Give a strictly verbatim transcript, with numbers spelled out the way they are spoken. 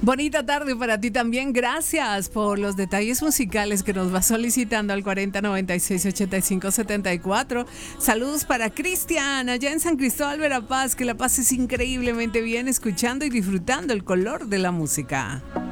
Bonita tarde para ti también. Gracias por los detalles musicales que nos va solicitando al cuarenta noventa y seis ochenta y cinco setenta y cuatro. Saludos para Cristian, allá en San Cristóbal Verapaz. Que la pases increíblemente bien escuchando y disfrutando el color de la música.